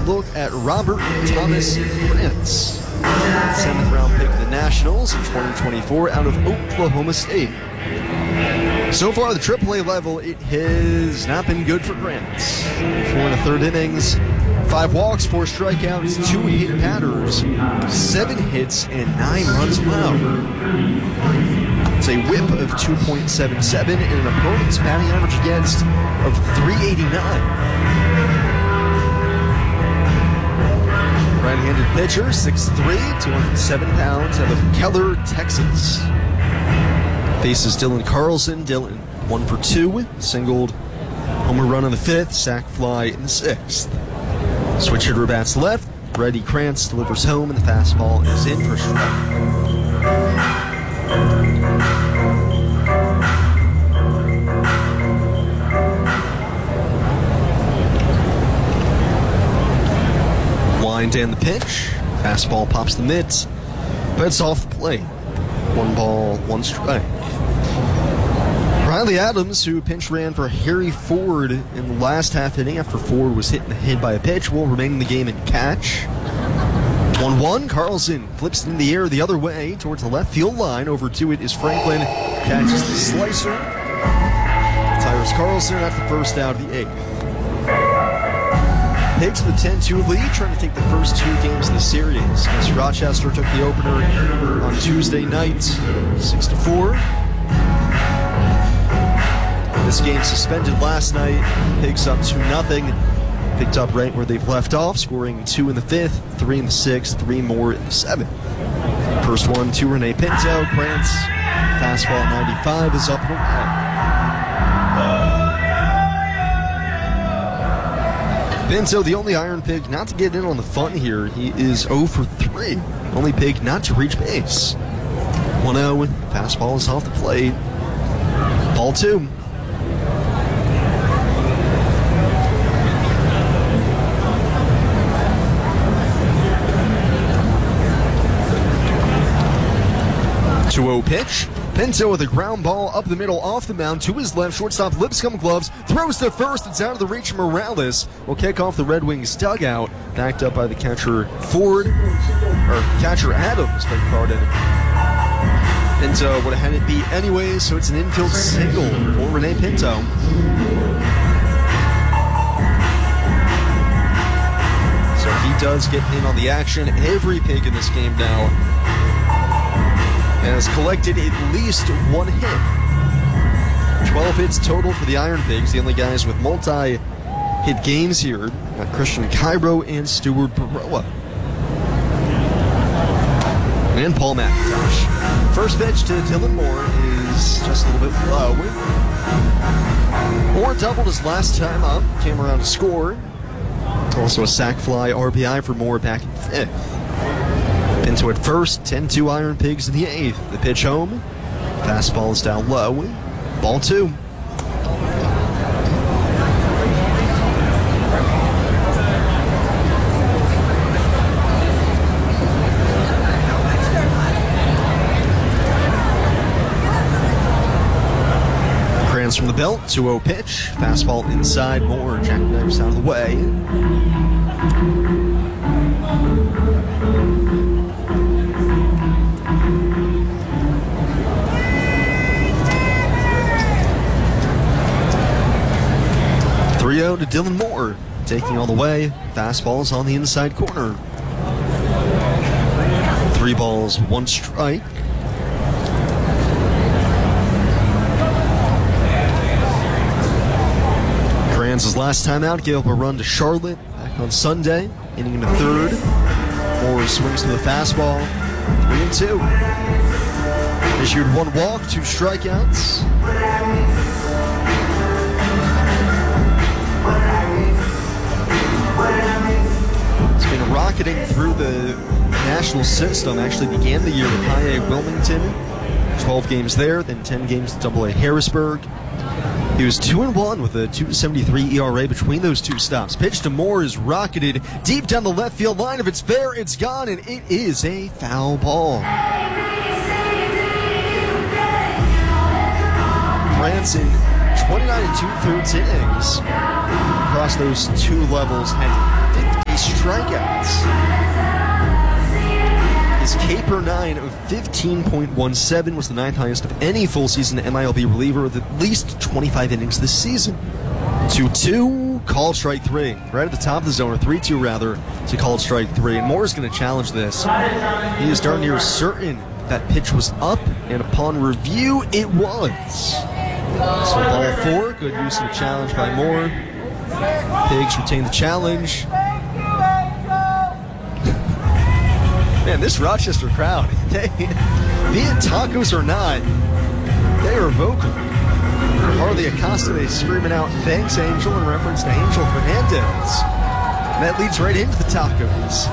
look at Robert Thomas Krantz, 7th round pick of the Nationals in 2024 out of Oklahoma State. So far, the AAA level, it has not been good for Krantz. 4 1/3 innings, 5 walks, 4 strikeouts, 2 hit batters, 7 hits, and 9 runs allowed. It's a whip of 2.77 and an opponent's batting average against of 389. Right-handed pitcher, 6'3", 207 pounds, out of Keller, Texas. Faces Dylan Carlson. Dylan 1 for 2, singled, homer run in the 5th, sac fly in the 6th. Switch hitter bats left. Brady Krantz delivers home, and the fastball is in for strike. Wind and the pitch. Fastball pops the mitts, but it's off the plate. 1 ball, 1 strike. Riley Adams, who pinch ran for Harry Ford in the last half inning after Ford was hit in the head by a pitch, will remain in the game and catch. 1-1, Carlson flips in the air the other way towards the left field line. Over to it is Franklin, catches the slicer. Tires Carlson at the first out of the 8th. Pigs with a 10-2 lead, trying to take the first 2 games of the series. As Rochester took the opener on Tuesday night, 6-4. This game suspended last night. Pigs up 2-0. Picked up right where they've left off, scoring 2 in the 5th, 3 in the 6th, 3 more in the 7th. First one to Rene Pinto. Krantz, fastball at 95 is up and away. Pinto, the only Iron Pig not to get in on the fun here. He is 0 for 3. Only Pig not to reach base. 1-0, fastball is off the plate. Ball 2. Pitch. Pinto with a ground ball up the middle off the mound to his left. Shortstop Lipscomb gloves. Throws to first. It's out of the reach of Morales. Will kick off the Red Wings dugout. Backed up by the catcher Ford. Or catcher Adams, beg your pardon. Pinto would have had it beat anyways, so it's an infield single for Rene Pinto. So he does get in on the action. Every Pig in this game now has collected at least 1 hit. 12 hits total for the Iron Pigs. The only guys with multi-hit games here, Christian Cairo and Stuart Baroa. And Paul McIntosh. First pitch to Dylan Moore is just a little bit low. Moore doubled his last time up, came around to score. Also a sac fly RBI for Moore back in 5th. Pinto at first, 10-2 Iron Pigs in the 8th. The pitch home. Fastball is down low. Ball 2. Krantz from the belt, 2-0 pitch. Fastball inside, Moore jackknives out of the way. To Dylan Moore, taking all the way. Fastball's on the inside corner. 3 balls, 1 strike. Krantz's last time out gave up a run to Charlotte back on Sunday, inning in the 3rd. Moore swings to the fastball, 3-2. Issued 1 walk, 2 strikeouts. Rocketing through the national system. Actually began the year with High A Wilmington, 12 games there, then 10 games at Double A Harrisburg. He was 2-1 with a 2.73 ERA between those 2 stops. Pitch to Moore is rocketed deep down the left field line. If it's fair, it's gone, and it is a foul ball. France in 29 2/3 innings across those 2 levels had 50 strikeouts. line of 15.17 was the 9th highest of any full season MILB reliever with at least 25 innings this season. 2-2, called strike 3. Right at the top of the zone, or 3-2 rather, to called strike 3. And Moore is going to challenge this. He is darn near certain that pitch was up, and upon review, it was. So ball 4, good use of the challenge by Moore. Pigs retain the challenge. Man, this Rochester crowd, be it tacos or not, they are vocal. Harley Acosta, they screaming out, "Thanks, Angel," in reference to Angel Fernandez. And that leads right into the tacos.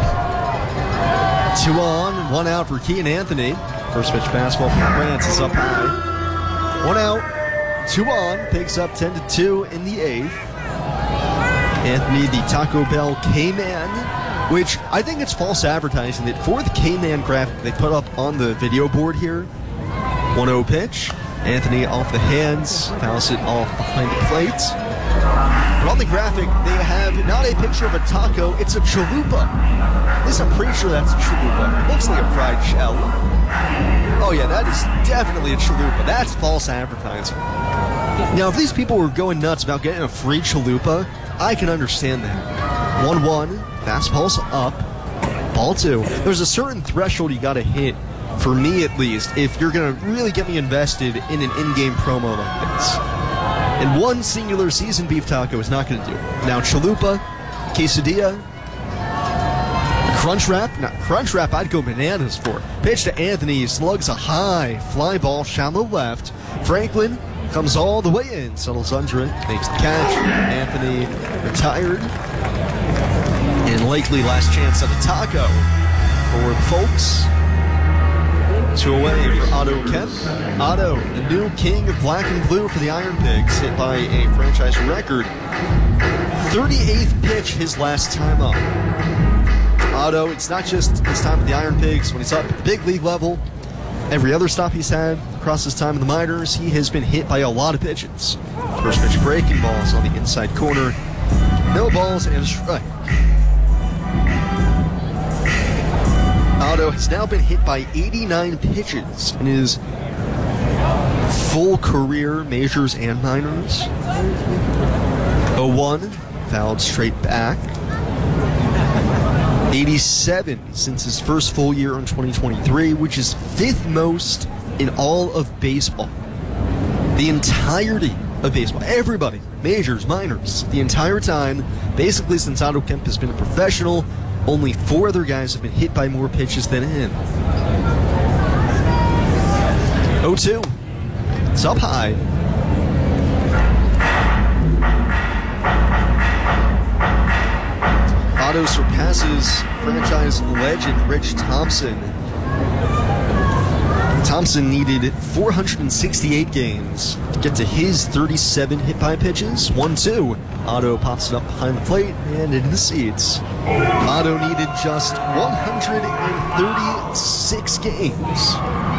2 on, 1 out for Kean Anthony. First pitch fastball from France is up high. 1 out, 2 on, Pigs up 10-2 in the 8th. Anthony, the Taco Bell K-Man, which I think it's false advertising that for the K-Man graphic they put up on the video board here. 1-0 pitch. Anthony off the hands, fouls it off behind the plate. But on the graphic, they have not a picture of a taco, it's a chalupa. At least I'm pretty sure that's a chalupa. It looks like a fried shell. Oh yeah, that is definitely a chalupa. That's false advertising. Now, if these people were going nuts about getting a free chalupa, I can understand that. 1-1, fastball's up, ball 2. There's a certain threshold you gotta hit, for me at least, if you're gonna really get me invested in an in-game promo like this. And one singular seasoned beef taco is not gonna do it. Now, chalupa, quesadilla, crunch wrap, not crunch wrap, I'd go bananas for. Pitch to Anthony, slugs a high fly ball, shallow left. Franklin comes all the way in, settles under it, makes the catch. Anthony retired. And likely last chance at a taco for the folks. 2 away for Otto Kemp. Otto, the new king of black and blue for the Iron Pigs, hit by a franchise record 38th pitch his last time up. Otto, it's not just his time with the Iron Pigs. When he's up at the big league level, every other stop he's had across his time in the minors, he has been hit by a lot of pitches. First pitch breaking balls on the inside corner. No balls and a strike. Otto has now been hit by 89 pitches in his full career, majors and minors. 0-1, fouled straight back. 87 since his first full year in 2023, which is 5th most in all of baseball. The entirety of baseball, everybody, majors, minors, the entire time, basically since Otto Kemp has been a professional, only 4 other guys have been hit by more pitches than him. 0-2. It's up high. Otto surpasses franchise legend Rich Thompson. Thompson needed 468 games to get to his 37 hit by pitches. 1-2. Otto pops it up behind the plate and into the seats. Otto needed just 136 games.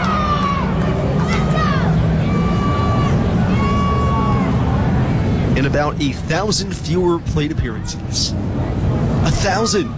And about 1,000 fewer plate appearances. 1,000.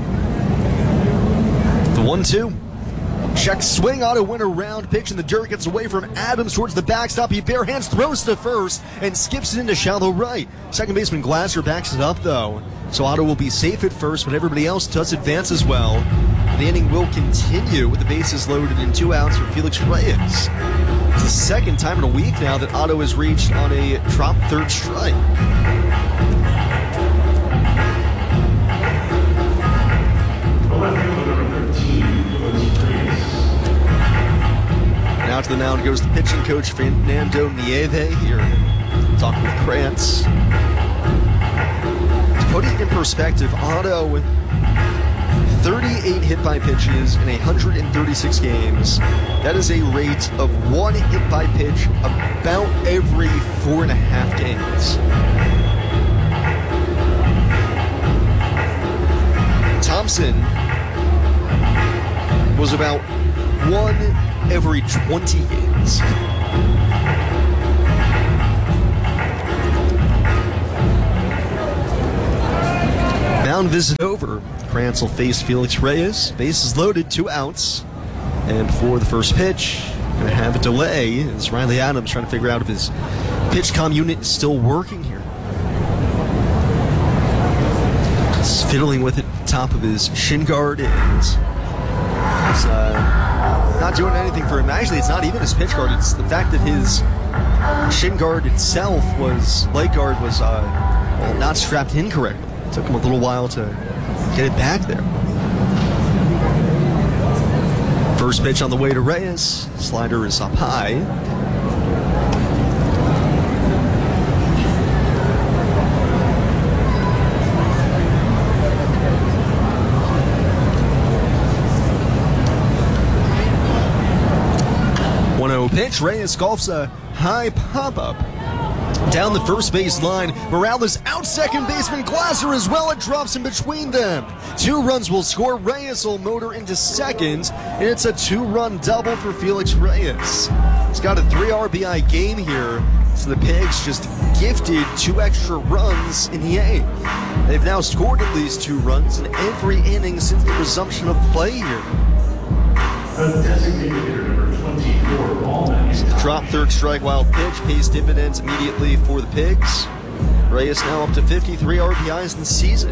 The 1-2. Check swing, Otto went around, pitch in the dirt, gets away from Adams towards the backstop. He bare hands, throws to first, and skips it into shallow right. Second baseman Glasser backs it up, though. So Otto will be safe at first, but everybody else does advance as well. The inning will continue with the bases loaded and 2 outs for Felix Reyes. It's the second time in a week now that Otto has reached on a drop third strike. Now to the mound goes the pitching coach Fernando Nieve here, talking with Krantz. To put it in perspective, Otto with 38 hit by pitches in 136 games. That is a rate of 1 hit by pitch about every 4.5 games. Thompson was about 1 every 20 games. Mound visit over. Krantz will face Felix Reyes. Bases loaded, 2 outs. And for the first pitch, going to have a delay as Riley Adams trying to figure out if his PitchCom unit is still working here. He's fiddling with it at the top of his shin guard, and it's not doing anything for him. Actually, it's not even his pitch guard. It's the fact that his shin guard itself leg guard was not strapped in correctly. It took him a little while to get it back there. First pitch on the way to Reyes. Slider is up high. Pitch. Reyes golfs a high pop-up down the first base line. Morales out second baseman Glasser as well. It drops in between them. 2 runs will score. Reyes will motor into second, and it's a 2-run double for Felix Reyes. He's got a 3 RBI game here, so the Pigs just gifted 2 extra runs in the 8th. They've now scored at least 2 runs in every inning since the resumption of play here. Drop third strike wild pitch pays dividends immediately for the Pigs. Reyes now up to 53 RBIs in the season.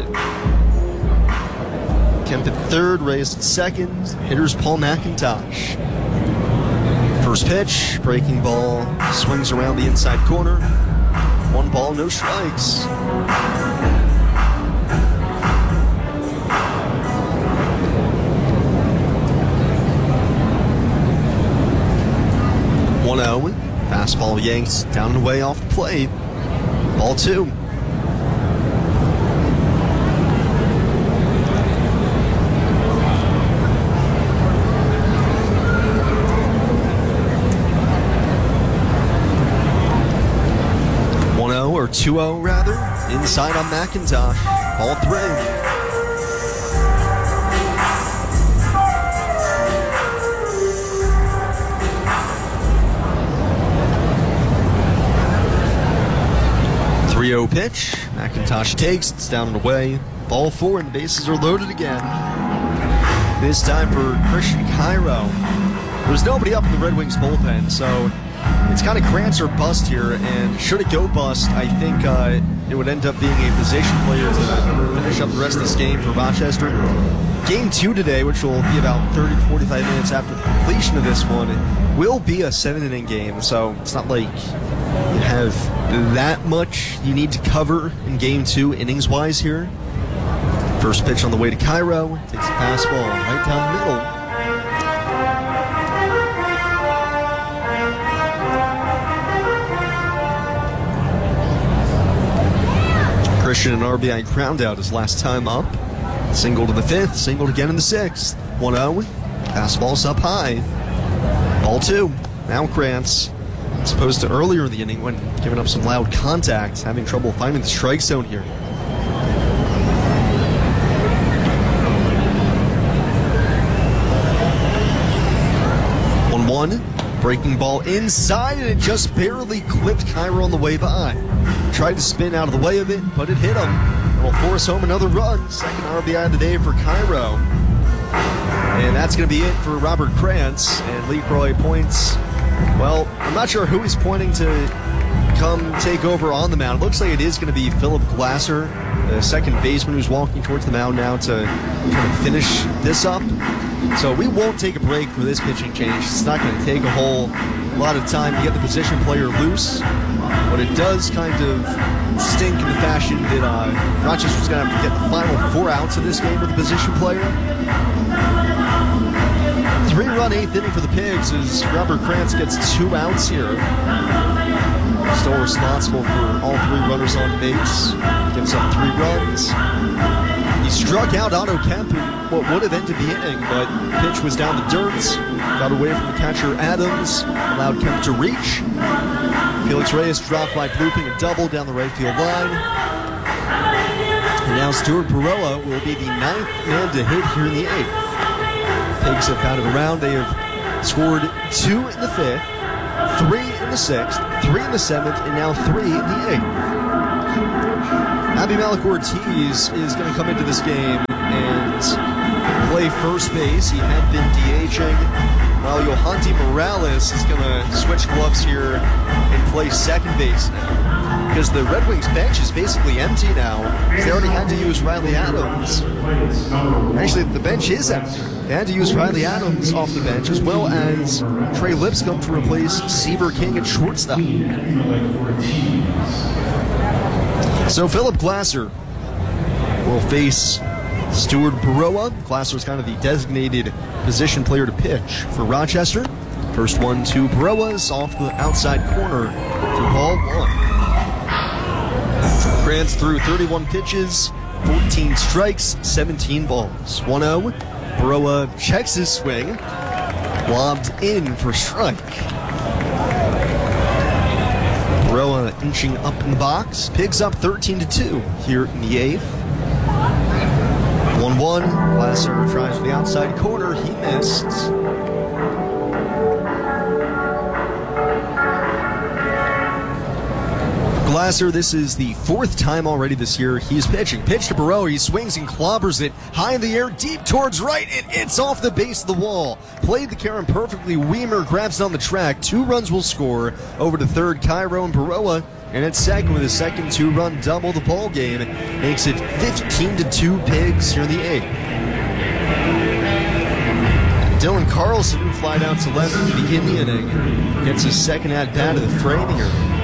Kemp at third, Reyes at second. Hitters Paul McIntosh. First pitch, breaking ball, swings around the inside corner. 1 ball, no strikes. Fastball yanks down and away off the plate. Ball 2. Or 2-0 rather, inside on McIntosh. Ball 3. Pitch. McIntosh takes, it's down and away. Ball 4, and the bases are loaded again. This time for Christian Cairo. There's nobody up in the Red Wings bullpen, so it's kind of Krantz or bust here, and should it go bust, I think it would end up being a position player to finish up the rest of this game for Rochester. Game 2 today, which will be about 30 to 45 minutes after the completion of this one, will be a 7-inning game, so it's not like you have that much you need to cover in Game 2 innings-wise here. First pitch on the way to Cairo. Takes a fastball right down the middle. Christian and RBI ground out his last time up. Singled in the 5th, singled again in the 6th. 1-0. Fastball's up high. Ball 2. Now Krantz. As opposed to earlier in the inning when giving up some loud contact, having trouble finding the strike zone here. 1-1. Breaking ball inside, and it just barely clipped Cairo on the way by. Tried to spin out of the way of it, but it hit him. It'll force home another run. Second RBI of the day for Cairo. And that's going to be it for Robert Krantz. And LeCroy points, well, I'm not sure who he's pointing to come take over on the mound. It looks like it is going to be Philip Glasser, the second baseman who's walking towards the mound now to kind of finish this up. So we won't take a break for this pitching change. It's not going to take a whole lot of time to get the position player loose, but it does kind of stink in the fashion that Rochester's going to have to get the final 4 outs of this game with the position player. 3-run 8th inning for the Pigs as Robert Krantz gets 2 outs here. Still responsible for all 3 runners on base. Gives up 3 runs. He struck out Otto Kemp in what would have ended the inning, but the pitch was down the dirt. Got away from the catcher Adams. Allowed Kemp to reach. Felix Reyes dropped by blooping a double down the right field line. And now Stuart Perella will be the 9th man to hit here in the 8th. Pigs have batted around. They have scored 2 in the 5th, 3 in the 6th, 3 in the 7th, and now 3 in the 8th. Abimelech Ortiz is going to come into this game and play first base. He had been DHing while Yohanty Morales is going to switch gloves here and play second base now. Because the Red Wings bench is basically empty now, because they already had to use Riley Adams. Actually, the bench is empty. They had to use Riley Adams off the bench, as well as Trey Lipscomb to replace Seaver King at shortstop. So Philip Glasser will face Stuart Baroa. Glasser is kind of the designated position player to pitch for Rochester. First one to Baroa's off the outside corner for ball one. Krantz threw 31 pitches, 14 strikes, 17 balls. 1-0. Baroa checks his swing, lobbed in for strike. Baroa inching up in the box. Pigs up 13-2 here in the eighth. 1-1. Glasser tries for the outside corner. He missed. Glasser, this is the fourth time already this year he's pitching. Pitch to Baroa, he swings and clobbers it high in the air, deep towards right, and it's off the base of the wall. Played the Karen perfectly. Weimer grabs it on the track. 2 runs will score. Over to third, Cairo and Baroa, and at second with a second 2-run double. The ball game makes it 15-2 Pigs here in the eighth. Dylan Carlson, who flied out to left to begin the inning, gets his second at bat of the frame here.